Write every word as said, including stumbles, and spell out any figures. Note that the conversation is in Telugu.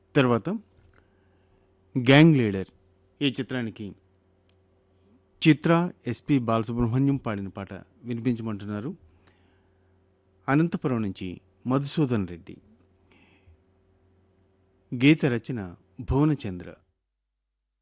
తర్వాత గ్యాంగ్ లీడర్ ఈ చిత్రానికి చిత్ర ఎస్పి బాలసుబ్రహ్మణ్యం పాడిన పాట వినిపించమంటున్నారు అనంతపురం నుంచి మధుసూదన్ రెడ్డి. గీత రచన భువనచంద్ర.